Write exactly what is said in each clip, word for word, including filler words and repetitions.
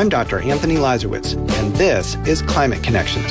I'm Doctor Anthony Lazarowitz, and this is Climate Connections.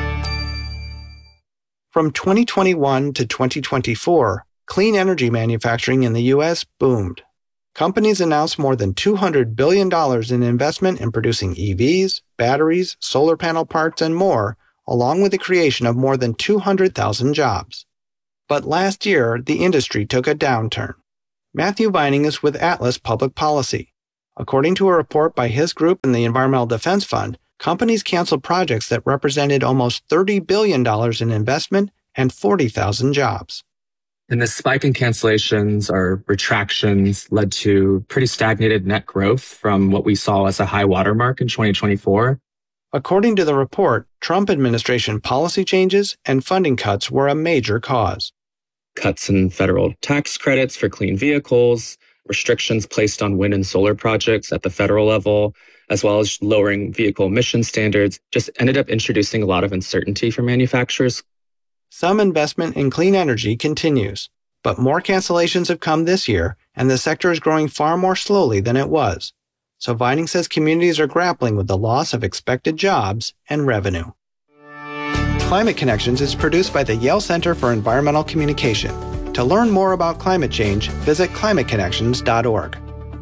From twenty twenty-one to twenty twenty-four, clean energy manufacturing in the U S boomed. Companies announced more than two hundred billion dollars in investment in producing E Vs, batteries, solar panel parts, and more, along with the creation of more than two hundred thousand jobs. But last year, the industry took a downturn. Matthew Vining is with Atlas Public Policy. According to a report by his group and the Environmental Defense Fund, companies canceled projects that represented almost thirty billion dollars in investment and forty thousand jobs. And this spike in cancellations or retractions led to pretty stagnated net growth from what we saw as a high watermark in twenty twenty-four. According to the report, Trump administration policy changes and funding cuts were a major cause. Cuts in federal tax credits for clean vehicles, restrictions placed on wind and solar projects at the federal level, as well as lowering vehicle emission standards, just ended up introducing a lot of uncertainty for manufacturers. Some investment in clean energy continues, but more cancellations have come this year, and the sector is growing far more slowly than it was. So Vining says communities are grappling with the loss of expected jobs and revenue. Climate Connections is produced by the Yale Center for Environmental Communication. To learn more about climate change, visit climate connections dot org.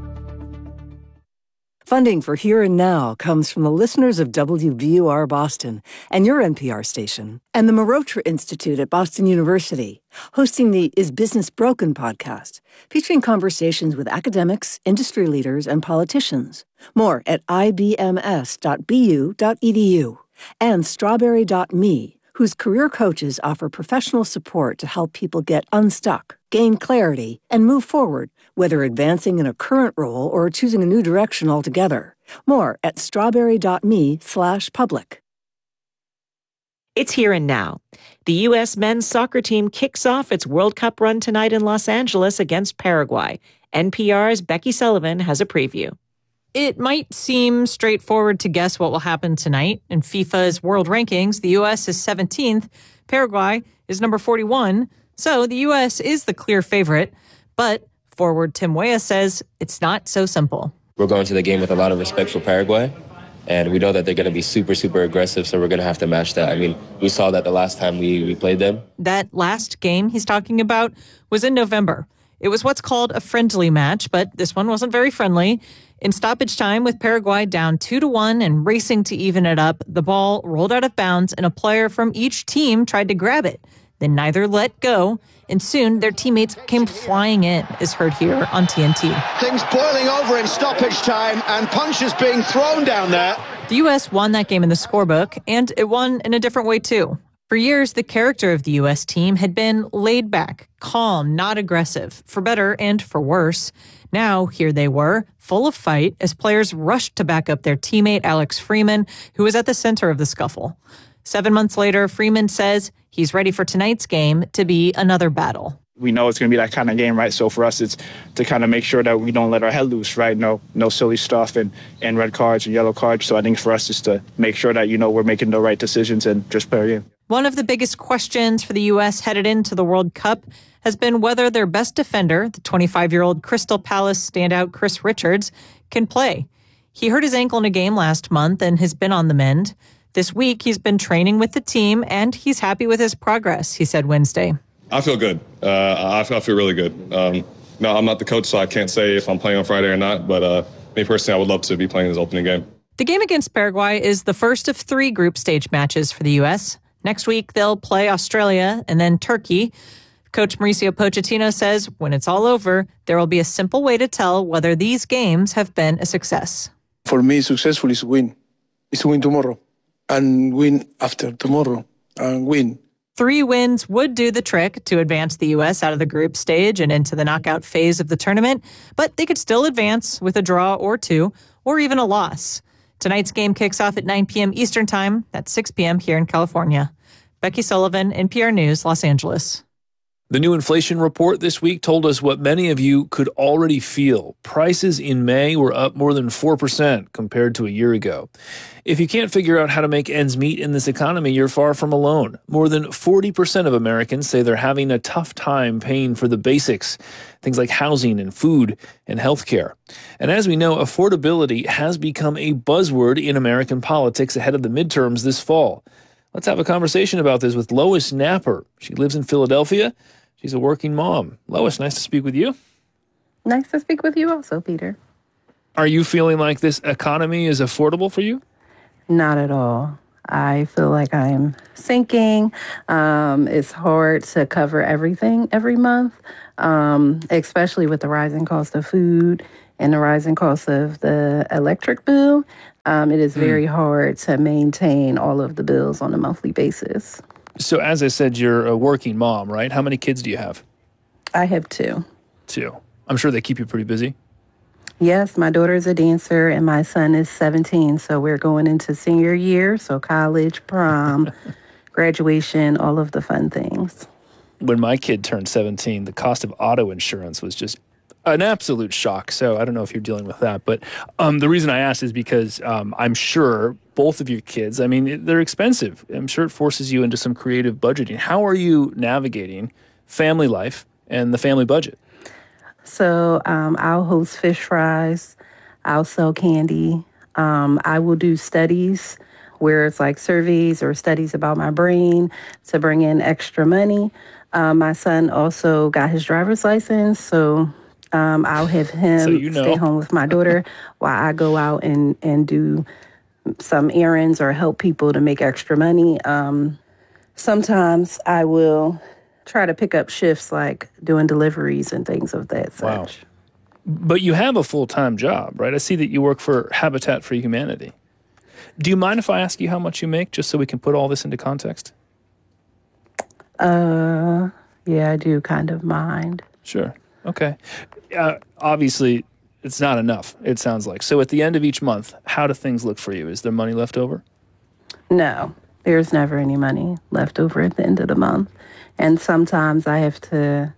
Funding for Here and Now comes from the listeners of W B U R Boston and your N P R station, and the Marotra Institute at Boston University, hosting the Is Business Broken podcast, featuring conversations with academics, industry leaders, and politicians. More at I B M S dot B U dot E D U and strawberry dot me, whose career coaches offer professional support to help people get unstuck, gain clarity, and move forward, whether advancing in a current role or choosing a new direction altogether. More at strawberry dot me slash public. It's Here and Now. The U S men's soccer team kicks off its World Cup run tonight in Los Angeles against Paraguay. N P R's Becky Sullivan has a preview. It might seem straightforward to guess what will happen tonight. In FIFA's world rankings, the U S is seventeenth, Paraguay is number forty-one, so the U S is the clear favorite. But forward Tim Weah says it's not so simple. We're going to the game with a lot of respect for Paraguay, and we know that they're going to be super, super aggressive, so we're going to have to match that. I mean, we saw that the last time we, we played them. That last game he's talking about was in November. It was what's called a friendly match, but this one wasn't very friendly. In stoppage time, with Paraguay down two to one and racing to even it up, the ball rolled out of bounds and a player from each team tried to grab it. Then neither let go, and soon their teammates came flying in, as heard here on T N T. Things boiling over in stoppage time and punches being thrown down there. The U S won that game in the scorebook, and it won in a different way too. For years, the character of the U S team had been laid back, calm, not aggressive, for better and for worse. Now, here they were, full of fight, as players rushed to back up their teammate Alex Freeman, who was at the center of the scuffle. Seven months later, Freeman says he's ready for tonight's game to be another battle. We know it's going to be that kind of game, right? So for us, it's to kind of make sure that we don't let our head loose, right? No no silly stuff and, and red cards and yellow cards. So I think for us is to make sure that, you know, we're making the right decisions and just play our game. One of the biggest questions for the U S headed into the World Cup has been whether their best defender, the twenty-five-year-old Crystal Palace standout Chris Richards, can play. He hurt his ankle in a game last month and has been on the mend. This week, he's been training with the team, and he's happy with his progress, he said Wednesday. I feel good. Uh, I, I feel really good. Um, no, I'm not the coach, so I can't say if I'm playing on Friday or not, but uh, me personally, I would love to be playing this opening game. The game against Paraguay is the first of three group stage matches for the U S. Next week, they'll play Australia and then Turkey. Coach Mauricio Pochettino says when it's all over, there will be a simple way to tell whether these games have been a success. For me, successful is win. Is win tomorrow and win after tomorrow and win. Three wins would do the trick to advance the U S out of the group stage and into the knockout phase of the tournament, but they could still advance with a draw or two, or even a loss. Tonight's game kicks off at nine p.m. Eastern Time. That's six p.m. here in California. Becky Sullivan, N P R News, Los Angeles. The new inflation report this week told us what many of you could already feel. Prices in May were up more than four percent compared to a year ago. If you can't figure out how to make ends meet in this economy, you're far from alone. More than forty percent of Americans say they're having a tough time paying for the basics, things like housing and food and healthcare. And as we know, affordability has become a buzzword in American politics ahead of the midterms this fall. Let's have a conversation about this with Lois Napper. She lives in Philadelphia. She's a working mom. Lois, nice to speak with you. Nice to speak with you also, Peter. Are you feeling like this economy is affordable for you? Not at all. I feel like I'm sinking. Um, it's hard to cover everything every month, um, especially with the rising cost of food and the rising cost of the electric bill. Um, it is very mm. hard to maintain all of the bills on a monthly basis. So as I said, you're a working mom, right? How many kids do you have? I have two. Two. I'm sure they keep you pretty busy. Yes, my daughter is a dancer and my son is seventeen. So we're going into senior year, so college, prom, graduation, all of the fun things. When my kid turned seventeen, the cost of auto insurance was just an absolute shock. So I don't know if you're dealing with that. But um, the reason I asked is because um, I'm sure both of your kids, I mean, they're expensive. I'm sure it forces you into some creative budgeting. How are you navigating family life and the family budget? So um, I'll host fish fries. I'll sell candy. Um, I will do studies where it's like surveys or studies about my brain to bring in extra money. Um, my son also got his driver's license, so um, I'll have him so you know. stay home with my daughter while I go out and, and do some errands or help people to make extra money. Um, sometimes I will try to pick up shifts like doing deliveries and things of that such. Wow. But you have a full-time job, right? I see that you work for Habitat for Humanity. Do you mind if I ask you how much you make, just so we can put all this into context? Uh, yeah, I do kind of mind. Sure. Okay. Uh, obviously, it's not enough, it sounds like. So at the end of each month, how do things look for you? Is there money left over? No, there's never any money left over at the end of the month. And sometimes I have to,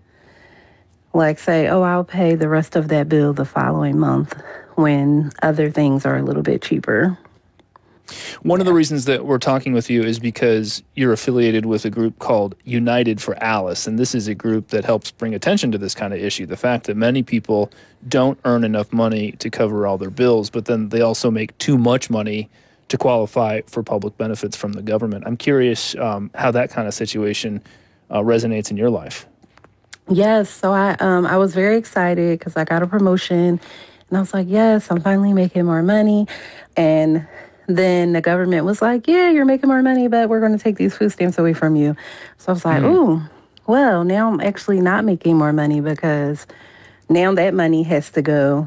like, say, oh, I'll pay the rest of that bill the following month when other things are a little bit cheaper. One of the reasons that we're talking with you is because you're affiliated with a group called United for Alice, and this is a group that helps bring attention to this kind of issue, the fact that many people don't earn enough money to cover all their bills, but then they also make too much money to qualify for public benefits from the government. I'm curious um, how that kind of situation uh, resonates in your life. Yes, so I um, I was very excited because I got a promotion, and I was like, yes, I'm finally making more money, and then the government was like, yeah, you're making more money, but we're going to take these food stamps away from you. So I was like, mm. ooh, well, now I'm actually not making more money because now that money has to go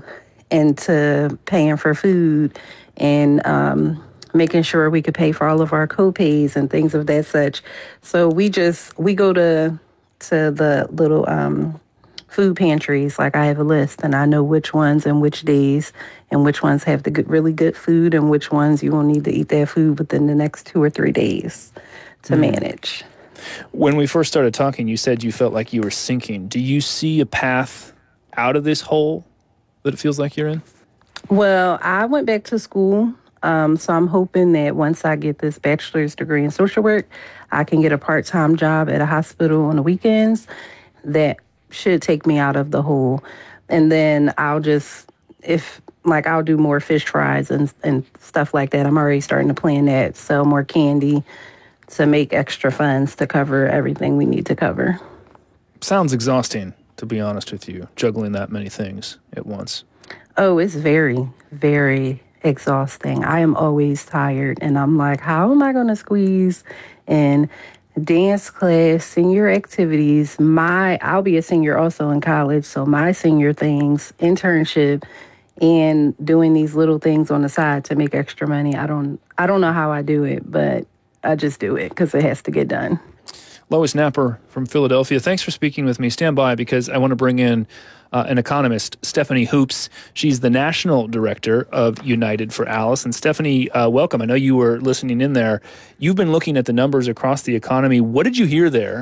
into paying for food and um, making sure we could pay for all of our co-pays and things of that such. So we just, we go to, to the little um, food pantries. Like I have a list and I know which ones and which days and which ones have the good, really good food and which ones you will need to eat that food within the next two or three days to mm. manage. When we first started talking, you said you felt like you were sinking. Do you see a path out of this hole that it feels like you're in? Well, I went back to school, um, so I'm hoping that once I get this bachelor's degree in social work, I can get a part-time job at a hospital on the weekends. That should take me out of the hole. And then I'll just, if, like, I'll do more fish fries and, and stuff like that. I'm already starting to plan that, sell more candy to make extra funds to cover everything we need to cover. Sounds exhausting, to be honest with you, juggling that many things at once. Oh, it's very, very exhausting. I am always tired, and I'm like, how am I going to squeeze in dance class, senior activities, my, I'll be a senior also in college, so my senior things, internship, and doing these little things on the side to make extra money. I don't, I don't know how I do it, but I just do it because it has to get done. Lois Napper from Philadelphia, thanks for speaking with me. Stand by because I want to bring in uh, an economist, Stephanie Hoops. She's the national director of United for Alice. And Stephanie, uh, welcome. I know you were listening in there. You've been looking at the numbers across the economy. What did you hear there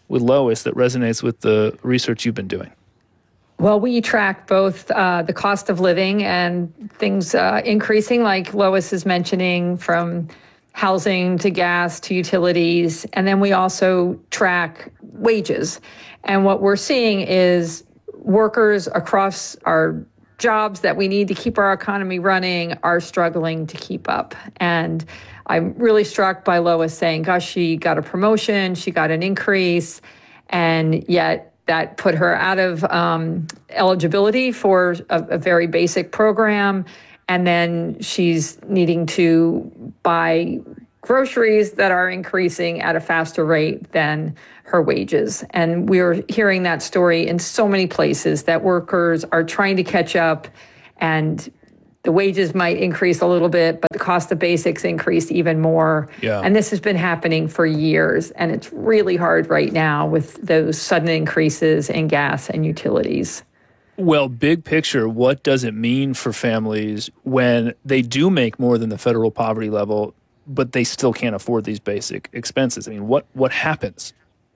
with Lois that resonates with the research you've been doing? Well, we track both uh, the cost of living and things uh, increasing, like Lois is mentioning, from housing to gas to utilities. And then we also track wages. And what we're seeing is workers across our jobs that we need to keep our economy running are struggling to keep up. And I'm really struck by Lois saying, gosh, she got a promotion, she got an increase, and yet that put her out of um, eligibility for a, a very basic program. And then she's needing to buy groceries that are increasing at a faster rate than her wages. And we're hearing that story in so many places, that workers are trying to catch up, and the wages might increase a little bit, but the cost of basics increased even more. Yeah. And this has been happening for years. And it's really hard right now with those sudden increases in gas and utilities. Well, big picture, what does it mean for families when they do make more than the federal poverty level, but they still can't afford these basic expenses? I mean, what, what happens?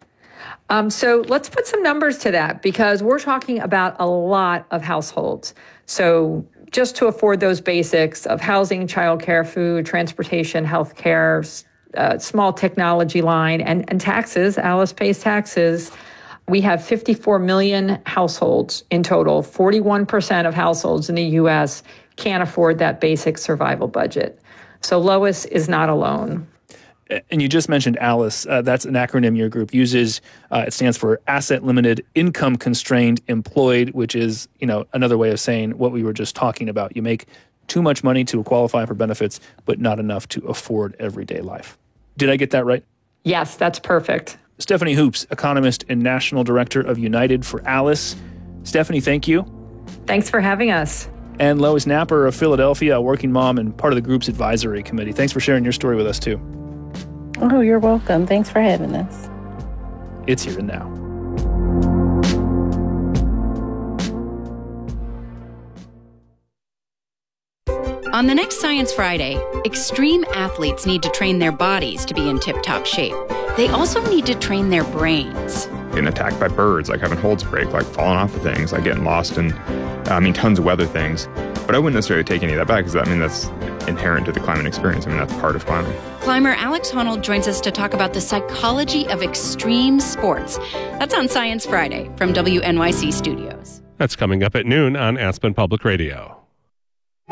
Um, so let's put some numbers to that, because we're talking about a lot of households. So just to afford those basics of housing, childcare, food, transportation, healthcare, uh, small technology line, and, and taxes, Alice pays taxes. We have fifty-four million households in total. forty-one percent of households in the U S can't afford that basic survival budget. So Lois is not alone. And you just mentioned ALICE. Uh, that's an acronym your group uses. Uh, it stands for Asset Limited Income Constrained Employed, which is, you know, another way of saying what we were just talking about. You make too much money to qualify for benefits, but not enough to afford everyday life. Did I get that right? Yes, that's perfect. Stephanie Hoops, economist and national director of United for ALICE. Stephanie, thank you. Thanks for having us. And Lois Napper of Philadelphia, a working mom and part of the group's advisory committee. Thanks for sharing your story with us, too. Oh, you're welcome. Thanks for having us. It's Here and Now. On the next Science Friday, extreme athletes need to train their bodies to be in tip-top shape. They also need to train their brains. Getting attacked by birds, like having holds break, like falling off of things, like getting lost in, I mean, tons of weather things. But I wouldn't necessarily take any of that back, because I mean, that's inherent to the climbing experience. I mean, that's part of climbing. Climber Alex Honnold joins us to talk about the psychology of extreme sports. That's on Science Friday from W N Y C Studios. That's coming up at noon on Aspen Public Radio.